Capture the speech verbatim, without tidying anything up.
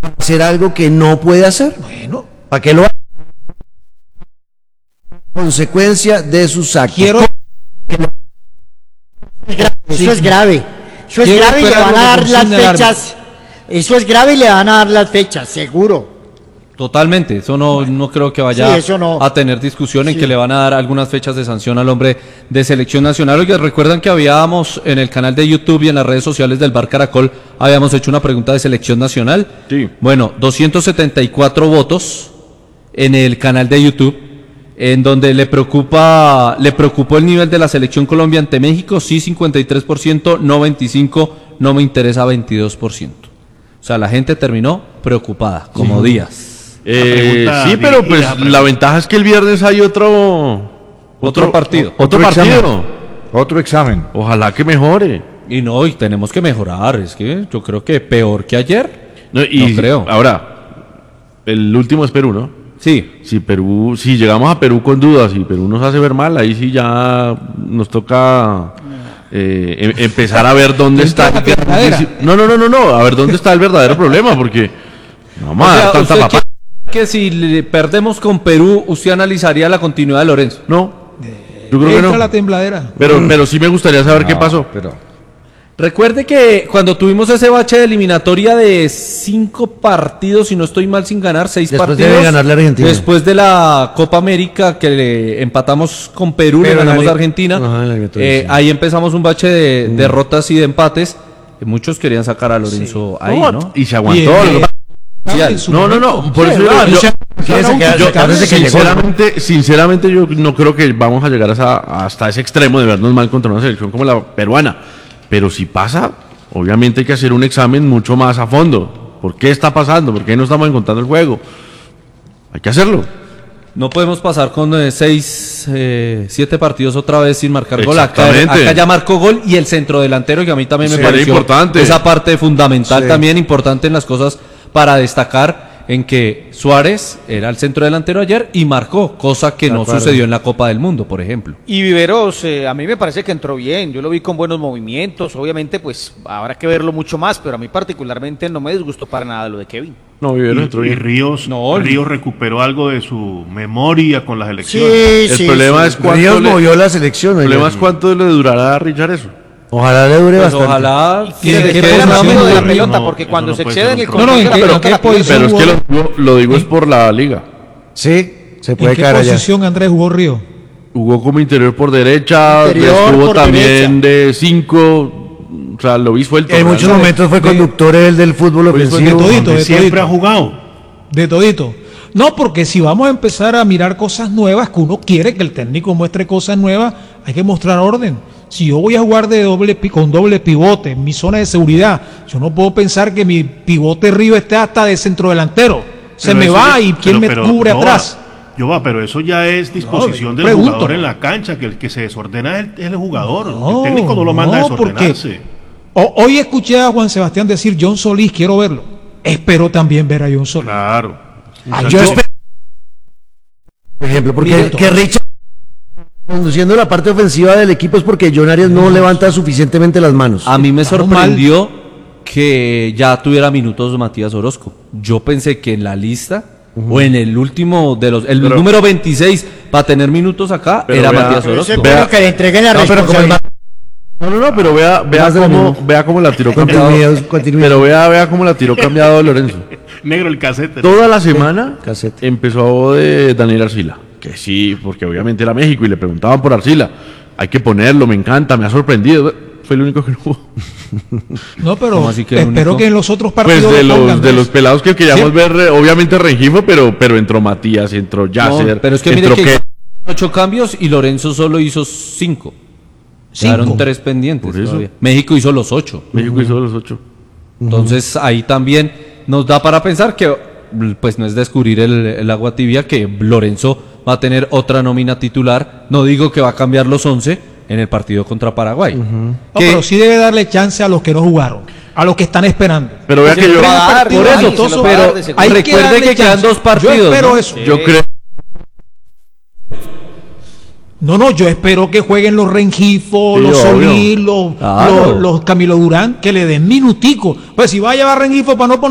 hacer algo que no puede hacer. Bueno, ¿Para qué lo hace? Consecuencia de sus actos. quiero... Eso Sí. es grave. Eso es Quiero grave y le esperar van lo a que dar las consigne el árbitro. fechas. Eso es grave y le van a dar las fechas, seguro. Totalmente, eso no, no creo que vaya Sí, eso no. a tener discusión en Sí. que le van a dar algunas fechas de sanción al hombre de selección nacional. Oiga, recuerdan que habíamos en el canal de YouTube y en las redes sociales del Bar Caracol, habíamos hecho una pregunta de selección nacional. Sí. Bueno, doscientos setenta y cuatro votos en el canal de YouTube, en donde le preocupa, le preocupó el nivel de la selección Colombia ante México, sí cincuenta y tres por ciento, no veinticinco por ciento, no me interesa veintidós por ciento. O sea, la gente terminó preocupada, como Díaz. Eh, pregunta sí, pero dirigida, pues pregunta. la ventaja es que el viernes hay otro Otro partido. Otro, Otro partido. examen. Otro examen. Ojalá que mejore. Y no, y tenemos que mejorar, es que yo creo que peor que ayer. No, y No creo. Ahora, el último es Perú, ¿no? Sí, Si Perú, si llegamos a Perú con dudas y Perú nos hace ver mal, ahí sí ya nos toca eh, em- empezar a ver dónde está. la piedradera. No, no, no, no, no, a ver dónde está el verdadero problema, porque no vamos O a sea, dar tanta ¿usted papá. cree que si le perdemos con Perú, usted analizaría la continuidad de Lorenzo? No, yo creo que Entra no. la tembladera. Pero, pero sí me gustaría saber qué No, pasó. Pero Recuerde que cuando tuvimos ese bache de eliminatoria de cinco partidos, si no estoy mal, sin ganar, seis Después partidos. de ganarle a Argentina. Después de la Copa América, que le empatamos con Perú, Pero le en ganamos la a li- Argentina. Ajá, en la eliminatoria, Eh, sí. ahí empezamos un bache de derrotas y de empates. que Muchos querían sacar a Lorenzo ahí, ¿no? Y se aguantó. Bien, Lo- bien. En su No, no, momento. no. Por Sí, eso claro, yo, se- yo- Quiere se queda- yo- se queda desde que llegó, ¿no? sinceramente, sinceramente yo no creo que vamos a llegar a esa- hasta ese extremo de vernos mal contra una selección como la peruana. Pero si pasa, obviamente hay que hacer un examen mucho más a fondo. ¿Por qué está pasando? ¿Por qué no estamos encontrando el juego? Hay que hacerlo. No podemos pasar con eh, seis, eh, siete partidos otra vez sin marcar gol. Acá, Exactamente. acá ya marcó gol y el centrodelantero, que a mí también me Sí, pareció importante. esa parte fundamental Sí. también, importante en las cosas para destacar, en que Suárez era el centrodelantero ayer y marcó, cosa que De no acuerdo. sucedió en la Copa del Mundo, por ejemplo. Y Viveros, eh, a mí me parece que entró bien, yo lo vi con buenos movimientos, obviamente pues habrá que verlo mucho más, pero a mí particularmente no me disgustó para nada lo de Kevin. No, Y, Viveros entró y bien. Ríos, No, Ríos recuperó algo de su memoria con las Sí, elecciones. sí. El problema sí. es cuánto Ríos le, movió la selección. el oiga. problema es cuánto le durará a Richard eso. Ojalá le dure Pues bastante. ojalá ¿Y de que qué quede posición rápido juega de la Ríos? pelota. pelota, no, porque eso cuando no se puede excede ser en el un control No, no, de ¿en la qué- pelota, en qué la pierde. posición? Pero es que lo, jugó- digo- lo digo es por la liga. Sí, se puede ¿En qué caer allá. posición Andrés jugó Río? Jugó como interior por derecha, Interior estuvo por también de cinco, o sea, lo vi suelto. En muchos realmente. momentos fue De- conductor él del fútbol de ofensivo. todito, Donde de siempre todito. ha jugado. De todito. No, porque si vamos a empezar a mirar cosas nuevas, que uno quiere que el técnico muestre cosas nuevas, hay que mostrar orden. Si yo voy a jugar de doble pi- con doble pivote en mi zona de seguridad, yo no puedo pensar que mi pivote Río esté hasta de centrodelantero. Se Pero me eso va ya- y quién pero- me pero cubre no atrás. va. Yo va, pero eso ya es disposición No, del pregunto. jugador en la cancha, que el que se desordena es el, es el jugador. No, el técnico no lo manda no, a desordenarse. O- hoy escuché a Juan Sebastián decir John Solís, quiero verlo. Espero también ver a John Solís. Claro. Ah, yo espero, por ejemplo, porque Mire, que Richard conduciendo la parte ofensiva del equipo es porque John Arias no levanta suficientemente las manos. A mí me Estamos sorprendió que ya tuviera minutos Matías Orozco. Yo pensé que en la lista o en el último de los, el Pero- número veintiséis para tener minutos acá Pero era vea- Matías Pero Orozco. espero que le entreguen la No, pero como el responsabilidad. No, no, no, pero vea, vea Más de la cómo, misma. vea cómo la tiró cambiado. Continuidad, continuidad. Pero vea, vea cómo la tiró cambiado Lorenzo. Negro el casete. Toda la semana Casete. empezó de Daniel Arcila. Que sí, porque obviamente era México y le preguntaban por Arcila. Hay que ponerlo, me encanta, me ha sorprendido. Fue el único que no hubo. No, pero ¿Cómo así que el espero único? que en los otros Pues partidos de lo pongan, los, de ¿ves? los pelados que queríamos Sí. ver, eh, obviamente Rengifo, pero, pero entró Matías, entró No, Yasser, pero es que mire entró que Ke- ocho cambios y Lorenzo solo hizo cinco. Cinco. Quedaron tres pendientes Por eso. todavía. México hizo los ocho. México hizo los ocho. Entonces ahí también nos da para pensar que pues no es descubrir el, el agua tibia, que Lorenzo va a tener otra nómina titular. No digo que va a cambiar los once en el partido contra Paraguay. No, Que- pero sí debe darle chance a los que no jugaron, a los que están esperando. Pero vea Pues que se yo, lo va a dar, por Iván, eso, y se lo va a pero dar de seguro. hay- que recuerde darle que quedan chance. dos partidos, Yo espero ¿no? eso. yo creo No, no, yo espero que jueguen los Rengifo, Sí, los obvio. Solís, los, Claro. los, los Camilo Durán, que le den minutico. Pues si va a llevar Rengifo para no poner